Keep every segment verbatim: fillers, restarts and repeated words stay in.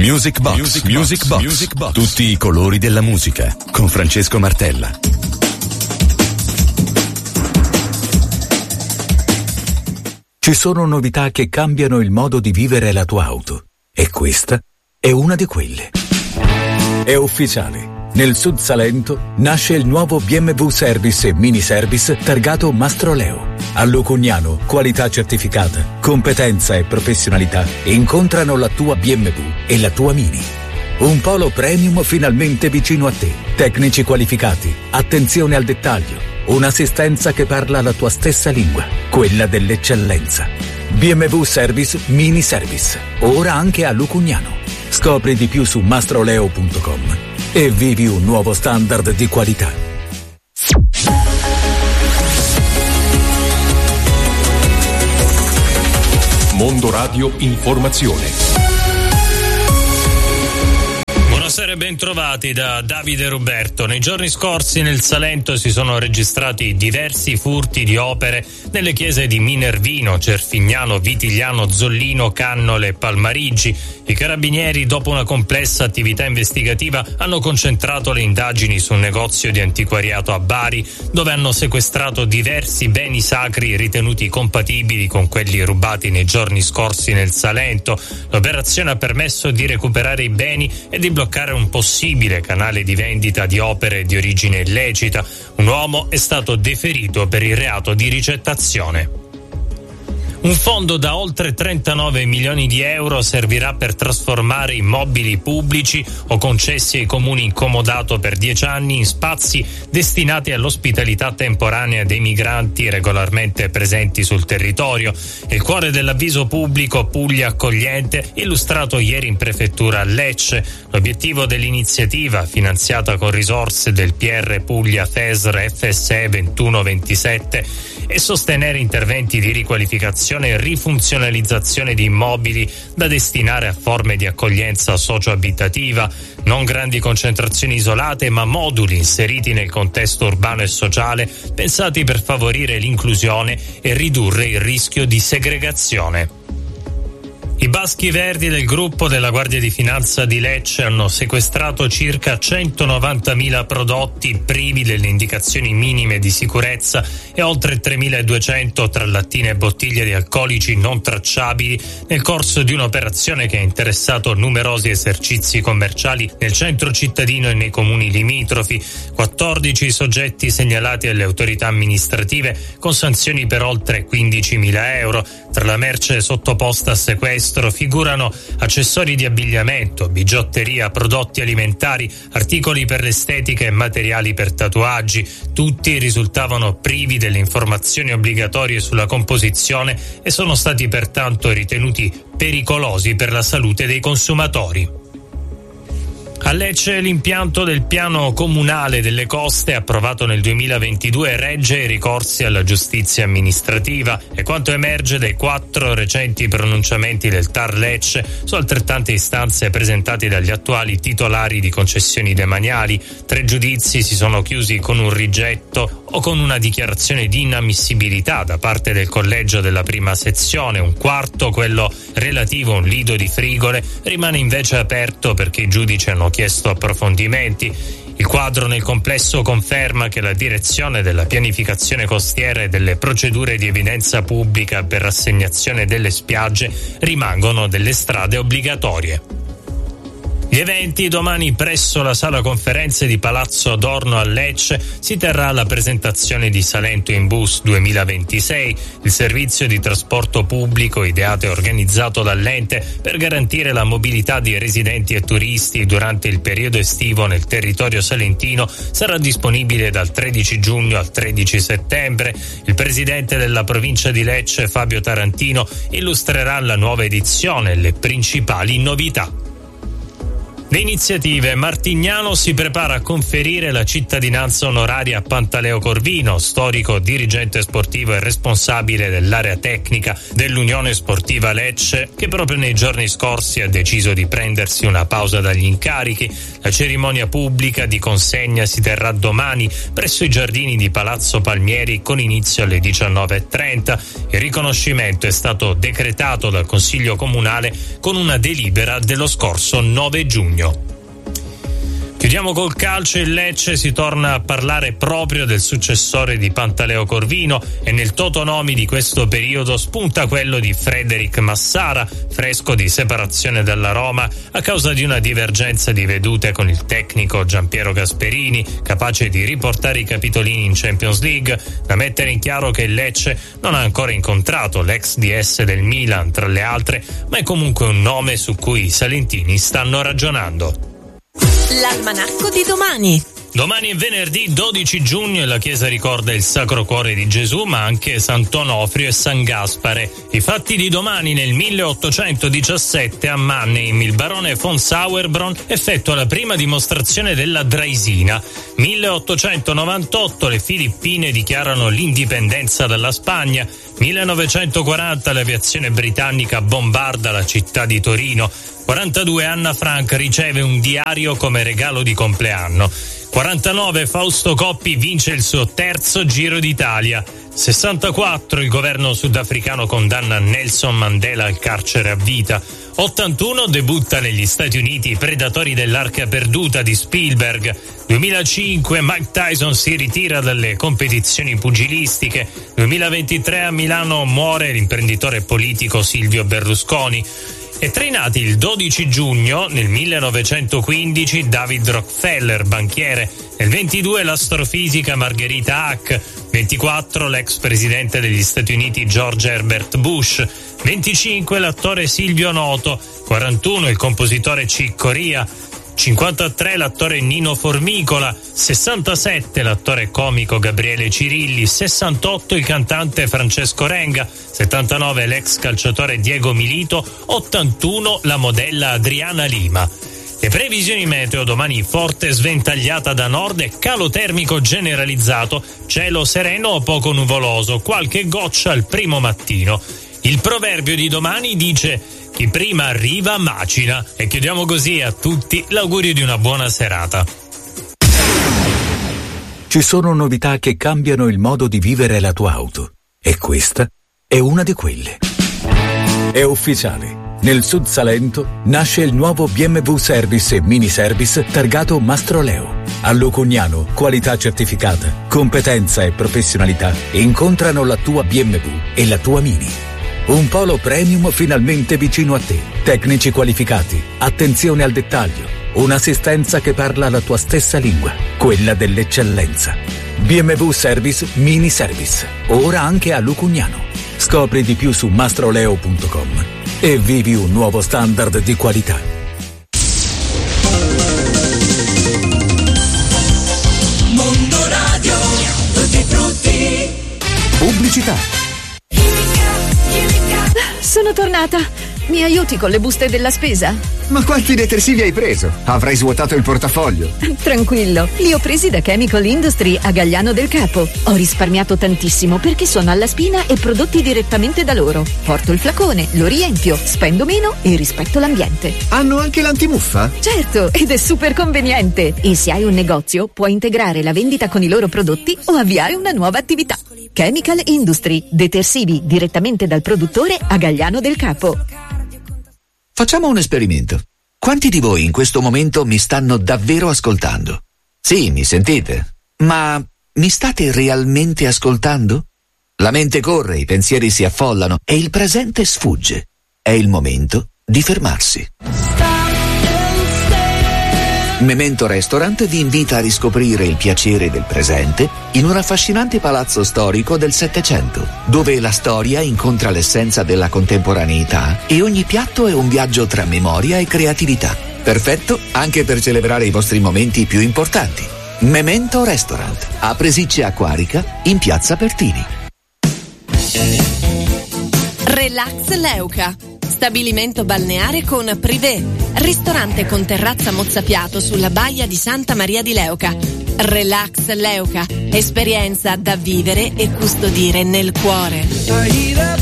Music Box, Music, Music Box, Music Box. Tutti i colori della musica con Francesco Martella. Ci sono novità che cambiano il modo di vivere la tua auto e questa è una di quelle. È ufficiale. Nel Sud Salento nasce il nuovo B M W Service e Mini Service targato Mastroleo. A Lucugnano, qualità certificata, competenza e professionalità incontrano la tua B M W e la tua Mini. Un polo premium finalmente vicino a te. Tecnici qualificati, attenzione al dettaglio, un'assistenza che parla la tua stessa lingua, quella dell'eccellenza. B M W Service Mini Service, ora anche a Lucugnano. Scopri di più su mastroleo punto com e vivi un nuovo standard di qualità. Mondo Radio Informazione. Buonasera e bentrovati da Davide Ruberto. Nei giorni scorsi nel Salento si sono registrati diversi furti di opere nelle chiese di Minervino, Cerfignano, Vitigliano, Zollino, Cannole e Palmarigi. I carabinieri, dopo una complessa attività investigativa, hanno concentrato le indagini su un negozio di antiquariato a Bari, dove hanno sequestrato diversi beni sacri ritenuti compatibili con quelli rubati nei giorni scorsi nel Salento. L'operazione ha permesso di recuperare i beni e di bloccare un possibile canale di vendita di opere di origine illecita. Un uomo è stato deferito per il reato di ricettazione. Un fondo da oltre trentanove milioni di euro servirà per trasformare immobili pubblici o concessi ai comuni incomodato per dieci anni in spazi destinati all'ospitalità temporanea dei migranti regolarmente presenti sul territorio. Il cuore dell'avviso pubblico Puglia Accogliente, illustrato ieri in prefettura a Lecce. L'obiettivo dell'iniziativa, finanziata con risorse del P R Puglia F E S R F S E ventuno ventisette, è sostenere interventi di riqualificazione e rifunzionalizzazione di immobili da destinare a forme di accoglienza socio-abitativa, non grandi concentrazioni isolate ma moduli inseriti nel contesto urbano e sociale, pensati per favorire l'inclusione e ridurre il rischio di segregazione. I Baschi Verdi del gruppo della Guardia di Finanza di Lecce hanno sequestrato circa centonovantamila prodotti privi delle indicazioni minime di sicurezza e oltre tremiladuecento tra lattine e bottiglie di alcolici non tracciabili nel corso di un'operazione che ha interessato numerosi esercizi commerciali nel centro cittadino e nei comuni limitrofi. quattordici soggetti segnalati alle autorità amministrative con sanzioni per oltre quindicimila euro. Tra la merce sottoposta a sequestro figurano accessori di abbigliamento, bigiotteria, prodotti alimentari, articoli per l'estetica e materiali per tatuaggi. Tutti risultavano privi delle informazioni obbligatorie sulla composizione e sono stati pertanto ritenuti pericolosi per la salute dei consumatori. A Lecce l'impianto del piano comunale delle coste approvato nel duemilaventidue regge i ricorsi alla giustizia amministrativa e quanto emerge dai quattro recenti pronunciamenti del T A R Lecce su altrettante istanze presentate dagli attuali titolari di concessioni demaniali. Tre giudizi si sono chiusi con un rigetto o con una dichiarazione di inammissibilità da parte del collegio della prima sezione. Un quarto, quello relativo a un lido di Frigole, rimane invece aperto perché i giudici hanno chiesto approfondimenti. Il quadro nel complesso conferma che la direzione della pianificazione costiera e delle procedure di evidenza pubblica per assegnazione delle spiagge rimangono delle strade obbligatorie. Gli eventi: domani presso la sala conferenze di Palazzo Adorno a Lecce si terrà la presentazione di Salento in Bus duemilaventisei, il servizio di trasporto pubblico ideato e organizzato dall'ente per garantire la mobilità di residenti e turisti durante il periodo estivo nel territorio salentino. Sarà disponibile dal tredici giugno al tredici settembre. Il presidente della provincia di Lecce, Fabio Tarantino, illustrerà la nuova edizione e le principali novità. Le iniziative. Martignano si prepara a conferire la cittadinanza onoraria a Pantaleo Corvino, storico dirigente sportivo e responsabile dell'area tecnica dell'Unione Sportiva Lecce, che proprio nei giorni scorsi ha deciso di prendersi una pausa dagli incarichi. La cerimonia pubblica di consegna si terrà domani presso i giardini di Palazzo Palmieri con inizio alle diciannove e trenta. Il riconoscimento è stato decretato dal Consiglio Comunale con una delibera dello scorso nove giugno. Chiudiamo col calcio. Il Lecce si torna a parlare proprio del successore di Pantaleo Corvino e nel totonomi di questo periodo spunta quello di Frederic Massara, fresco di separazione dalla Roma a causa di una divergenza di vedute con il tecnico Giampiero Gasperini, capace di riportare i capitolini in Champions League. Da mettere in chiaro che il Lecce non ha ancora incontrato l'ex D S del Milan, tra le altre, ma è comunque un nome su cui i salentini stanno ragionando. L'almanacco di domani. Domani è venerdì dodici giugno e la Chiesa ricorda il Sacro Cuore di Gesù, ma anche Sant'Onofrio e San Gaspare. I fatti di domani: nel milleottocentodiciassette a Mannheim il barone von Sauerbrunn effettua la prima dimostrazione della Draisina. milleottocentonovantotto le Filippine dichiarano l'indipendenza dalla Spagna. millenovecentoquaranta l'aviazione britannica bombarda la città di Torino. quarantadue Anna Frank riceve un diario come regalo di compleanno. quarantanove Fausto Coppi vince il suo terzo Giro d'Italia. sessantaquattro il governo sudafricano condanna Nelson Mandela al carcere a vita. ottantuno debutta negli Stati Uniti Predatori dell'Arca Perduta di Spielberg. duemilacinque Mike Tyson si ritira dalle competizioni pugilistiche. duemilaventitré a Milano muore l'imprenditore politico Silvio Berlusconi. È trainati il dodici giugno nel millenovecentoquindici David Rockefeller, banchiere. Nel ventidue l'astrofisica Margherita Hack. ventiquattro l'ex presidente degli Stati Uniti George Herbert Bush. venticinque l'attore Silvio Noto. quarantuno il compositore Chick Corea. cinquantatré l'attore Nino Formicola, sessantasette l'attore comico Gabriele Cirilli, sessantotto il cantante Francesco Renga, settantanove l'ex calciatore Diego Milito, ottantuno la modella Adriana Lima. Le previsioni meteo: domani forte sventagliata da nord e calo termico generalizzato, cielo sereno o poco nuvoloso, qualche goccia al primo mattino. Il proverbio di domani dice: chi prima arriva macina. E chiudiamo così a tutti l'augurio di una buona serata. Ci sono novità che cambiano il modo di vivere la tua auto e questa è una di quelle. È ufficiale. Nel Sud Salento nasce il nuovo B M W Service e Mini Service targato Mastroleo. A Lucugnano, qualità certificata, competenza e professionalità incontrano la tua B M W e la tua Mini. Un polo premium finalmente vicino a te, tecnici qualificati, attenzione al dettaglio, un'assistenza che parla la tua stessa lingua, quella dell'eccellenza. B M W Service Mini Service, ora anche a Lucugnano. Scopri di più su mastroleo punto com e vivi un nuovo standard di qualità. Mondo Radio, tutti frutti. Pubblicità. Sono tornata. Mi aiuti con le buste della spesa? Ma quanti detersivi hai preso? Avrai svuotato il portafoglio. Tranquillo, li ho presi da Chemical Industry a Gagliano del Capo. Ho risparmiato tantissimo perché sono alla spina e prodotti direttamente da loro. Porto il flacone, lo riempio, spendo meno e rispetto l'ambiente. Hanno anche l'antimuffa? Certo, ed è super conveniente. E se hai un negozio, puoi integrare la vendita con i loro prodotti o avviare una nuova attività. Chemical Industry, detersivi direttamente dal produttore a Gagliano del Capo. Facciamo un esperimento. Quanti di voi in questo momento mi stanno davvero ascoltando? Sì, mi sentite? Ma mi state realmente ascoltando? La mente corre, i pensieri si affollano e il presente sfugge. È il momento di fermarsi. Memento Restaurant vi invita a riscoprire il piacere del presente in un affascinante palazzo storico del Settecento, dove la storia incontra l'essenza della contemporaneità e ogni piatto è un viaggio tra memoria e creatività. Perfetto anche per celebrare i vostri momenti più importanti. Memento Restaurant, a Presicce Acquarica, in Piazza Pertini. Relax Leuca. Stabilimento balneare con privé. Ristorante con terrazza mozzafiato sulla baia di Santa Maria di Leuca. Relax Leuca. Esperienza da vivere e custodire nel cuore.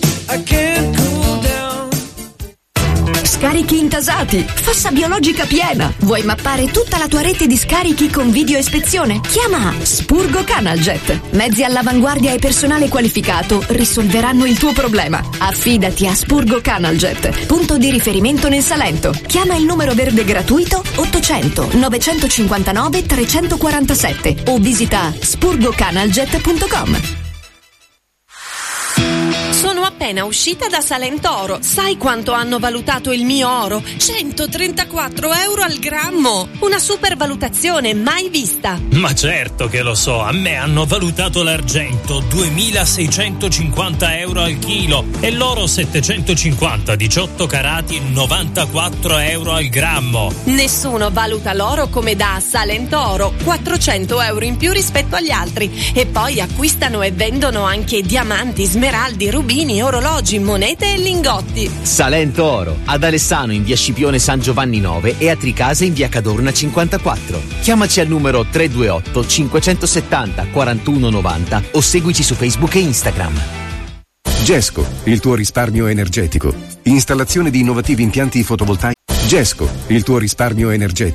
Scarichi intasati, fossa biologica piena. Vuoi mappare tutta la tua rete di scarichi con video ispezione? Chiama Spurgo Canaljet. Mezzi all'avanguardia e personale qualificato risolveranno il tuo problema. Affidati a Spurgo Canaljet, punto di riferimento nel Salento. Chiama il numero verde gratuito ottocento novecentocinquantanove trecentoquarantasette o visita spurgocanaljet punto com. Sono appena uscita da Salento Oro. Sai quanto hanno valutato il mio oro? centotrentaquattro euro al grammo. Una supervalutazione mai vista. Ma certo che lo so, a me hanno valutato l'argento duemilaseicentocinquanta euro al chilo e l'oro settecentocinquanta, diciotto carati, novantaquattro euro al grammo. Nessuno valuta l'oro come da Salento Oro, quattrocento euro in più rispetto agli altri. E poi acquistano e vendono anche diamanti, smeraldi, rubini, orologi, monete e lingotti. Salento Oro, ad Alessano in via Scipione San Giovanni nove e a Tricase in via Cadorna cinquantaquattro. Chiamaci al numero tre due otto cinquecentosettanta quarantuno novanta o seguici su Facebook e Instagram. Gesco, il tuo risparmio energetico. Installazione di innovativi impianti fotovoltaici. Gesco, il tuo risparmio energetico.